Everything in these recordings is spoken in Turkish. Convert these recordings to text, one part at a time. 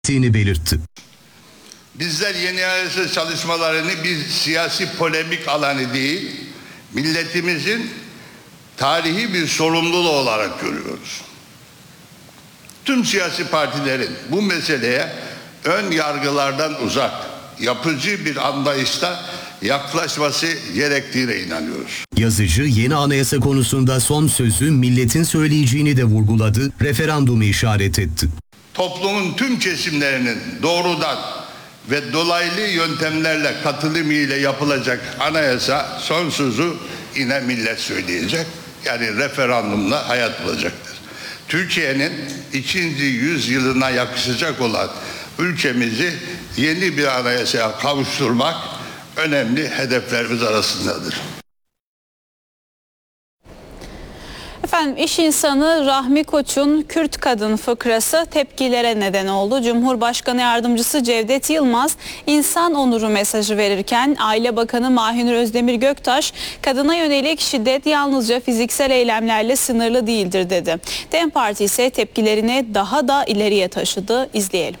belirtti. Bizler yeni anayasa çalışmalarını bir siyasi polemik alanı değil, milletimizin tarihi bir sorumluluğu olarak görüyoruz. Tüm siyasi partilerin bu meseleye ön yargılardan uzak, yapıcı bir anlayışla yaklaşması gerektiğine inanıyoruz. Yazıcı yeni anayasa konusunda son sözü milletin söyleyeceğini de vurguladı, referandumu işaret etti. Toplumun tüm kesimlerinin doğrudan ve dolaylı yöntemlerle katılımıyla yapılacak anayasa son sözü yine millet söyleyecek. Yani referandumla hayat bulacaktır. Türkiye'nin 2. yüzyılına yakışacak olan ülkemizi yeni bir anayasaya kavuşturmak önemli hedeflerimiz arasındadır. Efendim, iş insanı Rahmi Koç'un Kürt kadın fıkrası tepkilere neden oldu. Cumhurbaşkanı Yardımcısı Cevdet Yılmaz insan onuru mesajı verirken Aile Bakanı Mahinur Özdemir Göktaş kadına yönelik şiddet yalnızca fiziksel eylemlerle sınırlı değildir dedi. DEM Parti ise tepkilerini daha da ileriye taşıdı. İzleyelim.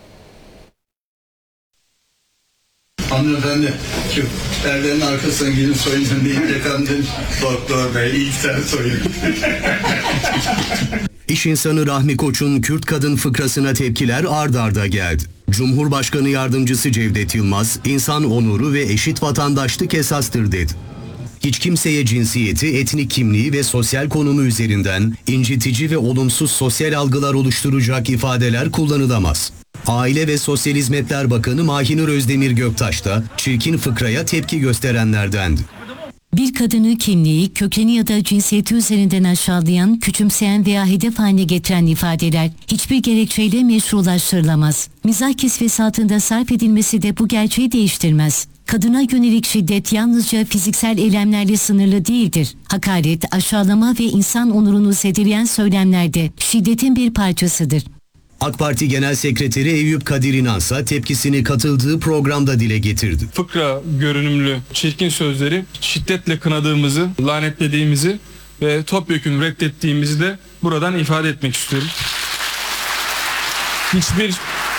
Hanımefendi şu perdenin arkasına gidin soyunun deyince kadın doktor bey ilk sen soyun. İş insanı Rahmi Koç'un Kürt kadın fıkrasına tepkiler ard arda geldi. Cumhurbaşkanı Yardımcısı Cevdet Yılmaz, insan onuru ve eşit vatandaşlık esastır dedi. Hiç kimseye cinsiyeti, etnik kimliği ve sosyal konumu üzerinden incitici ve olumsuz sosyal algılar oluşturacak ifadeler kullanılamaz. Aile ve Sosyal Hizmetler Bakanı Mahinur Özdemir Göktaş da çirkin fıkraya tepki gösterenlerdendi. Bir kadını kimliği, kökeni ya da cinsiyeti üzerinden aşağılayan, küçümseyen veya hedef haline getiren ifadeler hiçbir gerekçeyle meşrulaştırılamaz. Mizah kisvesi altında sarf edilmesi de bu gerçeği değiştirmez. Kadına yönelik şiddet yalnızca fiziksel eylemlerle sınırlı değildir. Hakaret, aşağılama ve insan onurunu zedeleyen söylemler de şiddetin bir parçasıdır. AK Parti Genel Sekreteri Eyüp Kadir İnansa tepkisini katıldığı programda dile getirdi. Fıkra görünümlü çirkin sözleri şiddetle kınadığımızı, lanetlediğimizi ve topyekün reddettiğimizi de buradan ifade etmek istiyorum. Hiçbir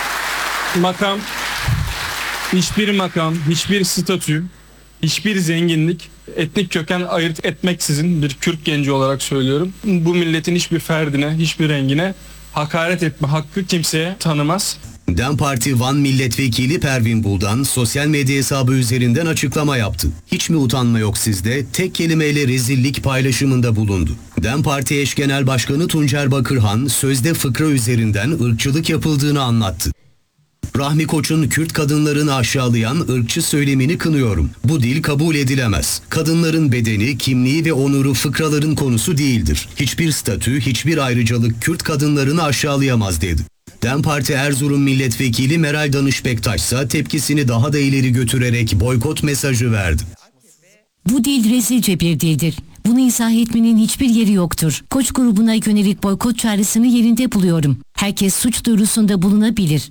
makam, hiçbir statü, hiçbir zenginlik, etnik köken ayırt etmeksizin bir Kürt genci olarak söylüyorum. Bu milletin hiçbir ferdine, hiçbir rengine hakaret etme hakkı kimseye tanımaz. DEM Parti Van Milletvekili Pervin Buldan sosyal medya hesabı üzerinden açıklama yaptı. Hiç mi utanma yok sizde? Tek kelimeyle rezillik paylaşımında bulundu. DEM Parti Eş Genel Başkanı Tuncer Bakırhan sözde fıkra üzerinden ırkçılık yapıldığını anlattı. Rahmi Koç'un Kürt kadınlarını aşağılayan ırkçı söylemini kınıyorum. Bu dil kabul edilemez. Kadınların bedeni, kimliği ve onuru fıkraların konusu değildir. Hiçbir statü, hiçbir ayrıcalık Kürt kadınlarını aşağılayamaz dedi. DEM Parti Erzurum Milletvekili Meral Danış Bektaş ise tepkisini daha da ileri götürerek boykot mesajı verdi. Bu dil rezilce bir dildir. Bunu izah etmenin hiçbir yeri yoktur. Koç grubuna yönelik boykot çağrısını yerinde buluyorum. Herkes suç duyurusunda bulunabilir.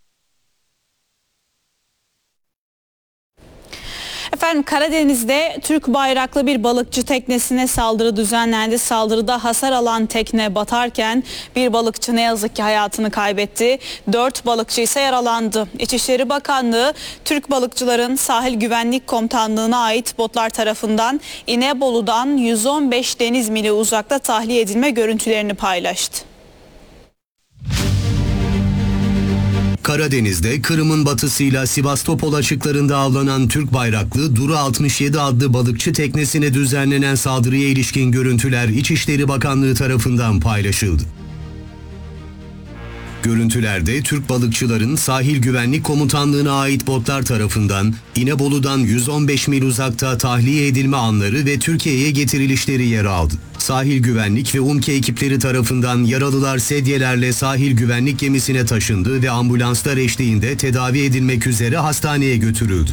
Efendim, Karadeniz'de Türk bayraklı bir balıkçı teknesine saldırı düzenlendi. Saldırıda hasar alan tekne batarken bir balıkçı ne yazık ki hayatını kaybetti. 4 balıkçı ise yaralandı. İçişleri Bakanlığı Türk Balıkçıların Sahil Güvenlik Komutanlığı'na ait botlar tarafından İnebolu'dan 115 deniz mili uzakta tahliye edilme görüntülerini paylaştı. Karadeniz'de Kırım'ın batısıyla Sivastopol açıklarında avlanan Türk bayraklı Duru 67 adlı balıkçı teknesine düzenlenen saldırıya ilişkin görüntüler İçişleri Bakanlığı tarafından paylaşıldı. Görüntülerde Türk balıkçıların Sahil Güvenlik Komutanlığı'na ait botlar tarafından İnebolu'dan 115 mil uzakta tahliye edilme anları ve Türkiye'ye getirilişleri yer aldı. Sahil Güvenlik ve UMKE ekipleri tarafından yaralılar sedyelerle sahil güvenlik gemisine taşındı ve ambulanslar eşliğinde tedavi edilmek üzere hastaneye götürüldü.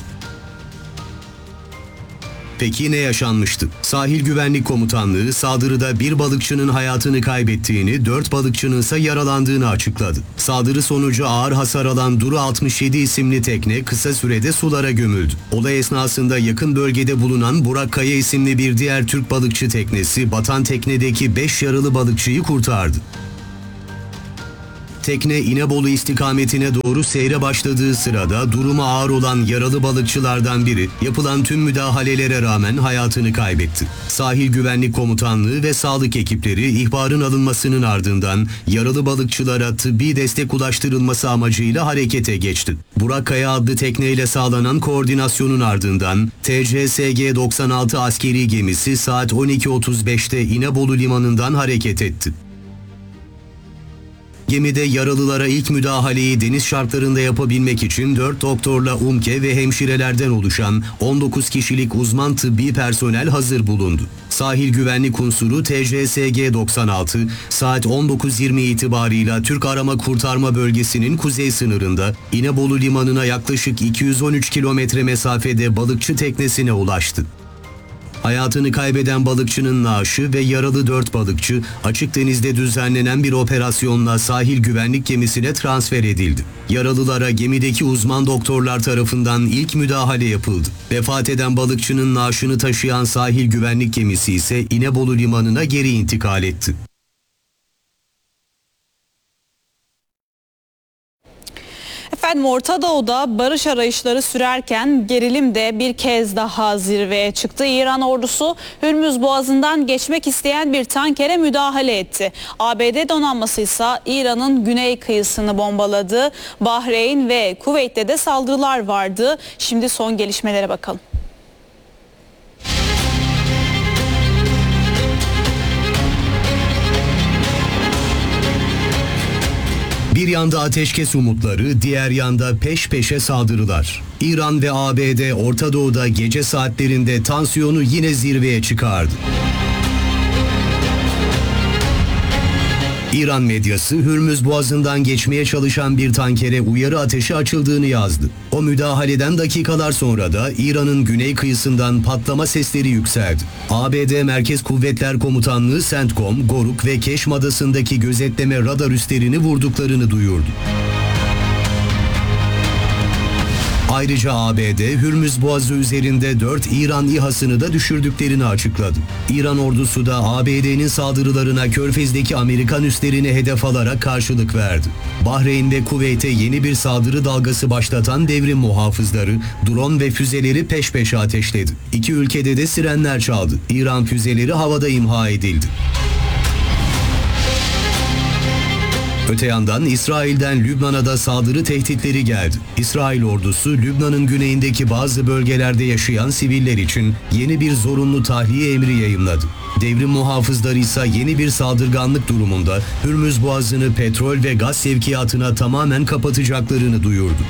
Peki ne yaşanmıştı? Sahil Güvenlik Komutanlığı saldırıda bir balıkçının hayatını kaybettiğini, 4 balıkçının ise yaralandığını açıkladı. Saldırı sonucu ağır hasar alan Duru 67 isimli tekne kısa sürede sulara gömüldü. Olay esnasında yakın bölgede bulunan Burak Kaya isimli bir diğer Türk balıkçı teknesi batan teknedeki 5 yaralı balıkçıyı kurtardı. Tekne İnebolu istikametine doğru seyre başladığı sırada durumu ağır olan yaralı balıkçılardan biri yapılan tüm müdahalelere rağmen hayatını kaybetti. Sahil Güvenlik Komutanlığı ve sağlık ekipleri ihbarın alınmasının ardından yaralı balıkçılara tıbbi destek ulaştırılması amacıyla harekete geçti. Burak Kaya adlı tekneyle sağlanan koordinasyonun ardından TCSG 96 askeri gemisi saat 12.35'te İnebolu limanından hareket etti. Gemide yaralılara ilk müdahaleyi deniz şartlarında yapabilmek için 4 doktorla UMKE ve hemşirelerden oluşan 19 kişilik uzman tıbbi personel hazır bulundu. Sahil güvenlik unsuru TCSG 96 saat 19.20 itibarıyla Türk Arama Kurtarma Bölgesi'nin kuzey sınırında İnebolu limanına yaklaşık 213 kilometre mesafede balıkçı teknesine ulaştı. Hayatını kaybeden balıkçının naaşı ve yaralı 4 balıkçı açık denizde düzenlenen bir operasyonla sahil güvenlik gemisine transfer edildi. Yaralılara gemideki uzman doktorlar tarafından ilk müdahale yapıldı. Vefat eden balıkçının naaşını taşıyan sahil güvenlik gemisi ise İnebolu limanına geri intikal etti. Efendim Orta Doğu'da barış arayışları sürerken gerilim de bir kez daha zirveye çıktı. İran ordusu Hürmüz Boğazı'ndan geçmek isteyen bir tankere müdahale etti. ABD donanması ise İran'ın güney kıyısını bombaladı. Bahreyn ve Kuveyt'te de saldırılar vardı. Şimdi son gelişmelere bakalım. Bir yanda ateşkes umutları, diğer yanda peş peşe saldırılar. İran ve ABD Orta Doğu'da gece saatlerinde tansiyonu yine zirveye çıkardı. İran medyası Hürmüz Boğazı'ndan geçmeye çalışan bir tankere uyarı ateşi açıldığını yazdı. O müdahaleden dakikalar sonra da İran'ın güney kıyısından patlama sesleri yükseldi. ABD Merkez Kuvvetler Komutanlığı CENTCOM, Goruk ve Keşm Adası'ndaki gözetleme radar üslerini vurduklarını duyurdu. Ayrıca ABD, Hürmüz Boğazı üzerinde 4 İran İHA'sını da düşürdüklerini açıkladı. İran ordusu da ABD'nin saldırılarına Körfez'deki Amerikan üslerini hedef alarak karşılık verdi. Bahreyn ve Kuveyt'e yeni bir saldırı dalgası başlatan devrim muhafızları, drone ve füzeleri peş peşe ateşledi. İki ülkede de sirenler çaldı. İran füzeleri havada imha edildi. Öte yandan İsrail'den Lübnan'a da saldırı tehditleri geldi. İsrail ordusu Lübnan'ın güneyindeki bazı bölgelerde yaşayan siviller için yeni bir zorunlu tahliye emri yayımladı. Devrim muhafızları ise yeni bir saldırganlık durumunda Hürmüz Boğazı'nı petrol ve gaz sevkiyatına tamamen kapatacaklarını duyurdu.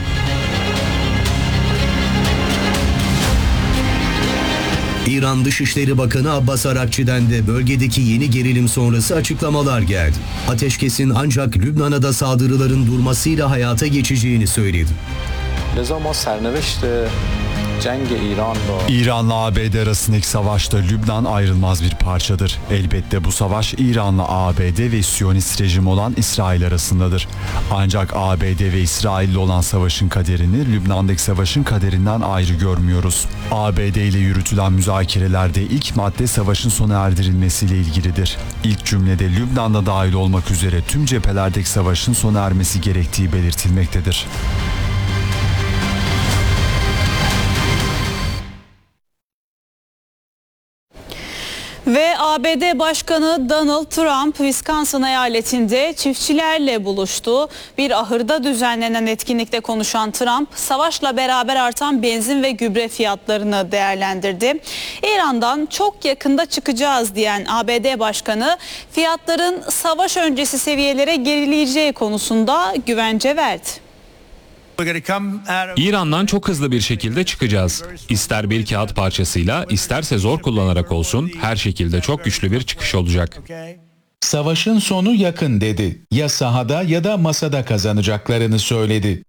İran Dışişleri Bakanı Abbas Arakçı'dan de bölgedeki yeni gerilim sonrası açıklamalar geldi. Ateşkesin ancak Lübnan'a da saldırıların durmasıyla hayata geçeceğini söyledi. İran'la ABD arasındaki savaşta Lübnan ayrılmaz bir parçadır. Elbette bu savaş İran'la ABD ve Siyonist rejim olan İsrail arasındadır. Ancak ABD ve İsrail'le olan savaşın kaderini Lübnan'daki savaşın kaderinden ayrı görmüyoruz. ABD ile yürütülen müzakerelerde ilk madde savaşın sona erdirilmesiyle ilgilidir. İlk cümlede Lübnan'da dahil olmak üzere tüm cephelerdeki savaşın sona ermesi gerektiği belirtilmektedir. Ve ABD Başkanı Donald Trump, Wisconsin eyaletinde çiftçilerle buluştu. Bir ahırda düzenlenen etkinlikte konuşan Trump, savaşla beraber artan benzin ve gübre fiyatlarını değerlendirdi. İran'dan çok yakında çıkacağız diyen ABD Başkanı, fiyatların savaş öncesi seviyelere gerileyeceği konusunda güvence verdi. İran'dan çok hızlı bir şekilde çıkacağız. İster bir kağıt parçasıyla, isterse zor kullanarak olsun, her şekilde çok güçlü bir çıkış olacak. Savaşın sonu yakın dedi. Ya sahada ya da masada kazanacaklarını söyledi.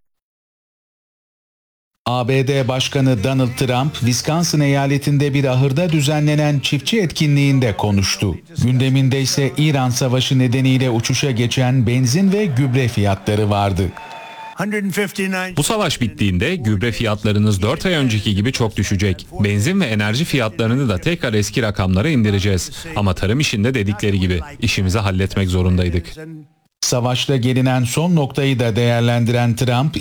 ABD Başkanı Donald Trump, Wisconsin eyaletinde bir ahırda düzenlenen çiftçi etkinliğinde konuştu. Gündeminde ise İran Savaşı nedeniyle uçuşa geçen benzin ve gübre fiyatları vardı. Bu savaş bittiğinde gübre fiyatlarınız 4 ay önceki gibi çok düşecek. Benzin ve enerji fiyatlarını da tekrar eski rakamlara indireceğiz. Ama tarım işinde dedikleri gibi işimizi halletmek zorundaydık. Savaşta gelinen son noktayı da değerlendiren Trump,